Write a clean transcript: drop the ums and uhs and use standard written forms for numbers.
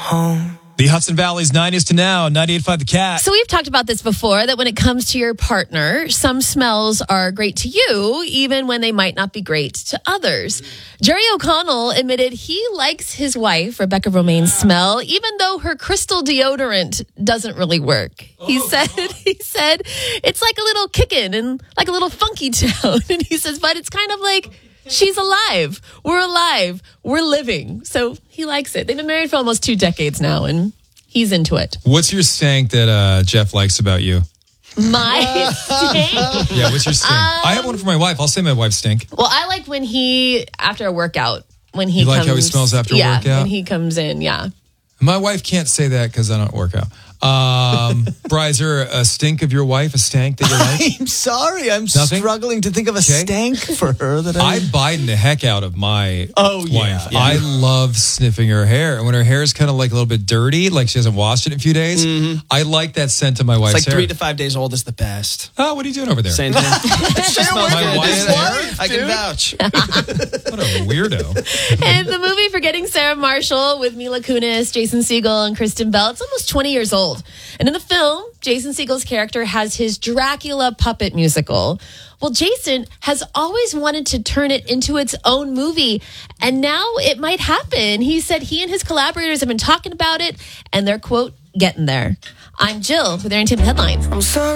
home. The Hudson Valley's 90s to now, 98.5 The Cat. So we've talked about this before, that when it comes to your partner, some smells are great to you, even when they might not be great to others. Jerry O'Connell admitted he likes his wife, Rebecca Romaine's smell, even though her crystal deodorant doesn't really work. He said it's like a little kickin' and like a little funky tone. And he says, but it's kind of like, she's alive. We're alive. We're living. So he likes it. They've been married for almost 2 decades now, and he's into it. What's your stank that Jeff likes about you? My stink? Yeah, what's your stink? I have one for my wife. I'll say my wife's stink. Well, I like when he, after a workout, when he You comes. like how he smells after a workout? Yeah, when he comes in, yeah. My wife can't say that because I don't work out. Bri, is there a stink of your wife, a stank that you like? I'm sorry. I'm Nothing? struggling to think of a stank for her that I Biden the heck out of my wife. yeah. I love sniffing her hair. And when her hair is kind of like a little bit dirty, like she hasn't washed it in a few days, I like that scent of my wife's It's like hair. 3 to 5 days old is the best. Oh, what are you doing over there? Same thing. My wife's hair? I can vouch. What a weirdo. And the movie Forgetting Sarah Marshall with Mila Kunis, Jason Segel, and Kristen Bell, it's almost 20 years old. And in the film, Jason Segel's character has his Dracula puppet musical. Well, Jason has always wanted to turn it into its own movie, and now it might happen. He said he and his collaborators have been talking about it, and they're, quote, getting there. I'm Jill with Aaron Tim Headlines. I'm sorry.